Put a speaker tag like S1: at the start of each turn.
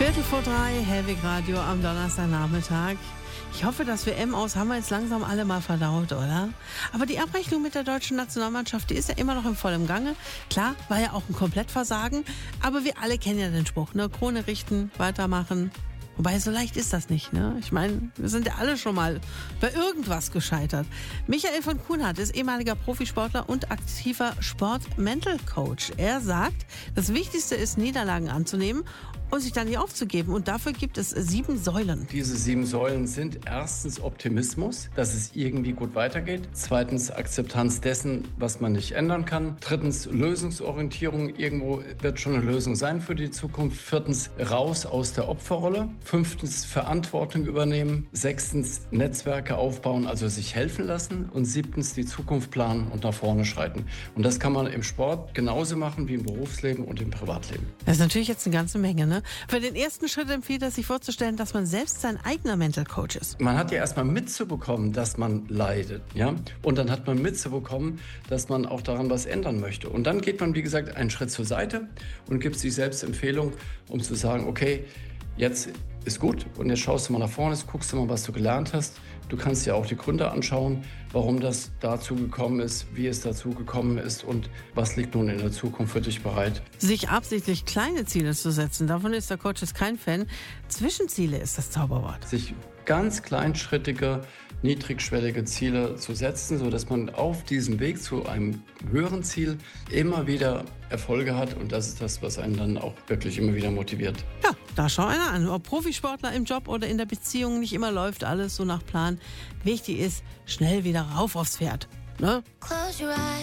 S1: 2:15, Hellwig Radio am Donnerstagnachmittag. Ich hoffe, das WM aus haben wir jetzt langsam alle mal verdaut, oder? Aber die Abrechnung mit der deutschen Nationalmannschaft, die ist ja immer noch im vollen Gange. Klar, war ja auch ein Komplettversagen, aber wir alle kennen ja den Spruch, ne? Krone richten, weitermachen. Wobei, so leicht ist das nicht, ne? Ich meine, wir sind ja alle schon mal bei irgendwas gescheitert. Michael von Kuhnhardt ist ehemaliger Profisportler und aktiver Sport-Mental-Coach. Er sagt, das Wichtigste ist, Niederlagen anzunehmen und sich dann nicht aufzugeben. Und dafür gibt es 7 Säulen.
S2: Diese 7 Säulen sind erstens Optimismus, dass es irgendwie gut weitergeht. Zweitens Akzeptanz dessen, was man nicht ändern kann. Drittens Lösungsorientierung. Irgendwo wird schon eine Lösung sein für die Zukunft. Viertens raus aus der Opferrolle. Fünftens Verantwortung übernehmen. Sechstens Netzwerke aufbauen, also sich helfen lassen. Und siebtens die Zukunft planen und nach vorne schreiten. Und das kann man im Sport genauso machen wie im Berufsleben und im Privatleben.
S1: Das ist natürlich jetzt eine ganze Menge, ne? Für den ersten Schritt empfiehlt es sich vorzustellen, dass man selbst sein eigener Mental Coach ist.
S2: Man hat ja erstmal mitzubekommen, dass man leidet, ja? Und dann hat man mitzubekommen, dass man auch daran was ändern möchte. Und dann geht man, wie gesagt, einen Schritt zur Seite und gibt sich selbst Empfehlung, um zu sagen, okay, jetzt ist gut und jetzt schaust du mal nach vorne, guckst du mal, was du gelernt hast. Du kannst dir auch die Gründe anschauen, warum das dazu gekommen ist, wie es dazu gekommen ist und was liegt nun in der Zukunft für dich bereit.
S1: Sich absichtlich kleine Ziele zu setzen, davon ist der Coach jetzt kein Fan. Zwischenziele ist das Zauberwort.
S2: Sich ganz kleinschrittige, niedrigschwellige Ziele zu setzen, sodass man auf diesem Weg zu einem höheren Ziel immer wieder Erfolge hat. Und das ist das, was einen dann auch wirklich immer wieder motiviert.
S1: Ja, da schau einer an. Ob Profisportler im Job oder in der Beziehung, nicht immer läuft alles so nach Plan. Wichtig ist, schnell wieder rauf aufs Pferd. Ne?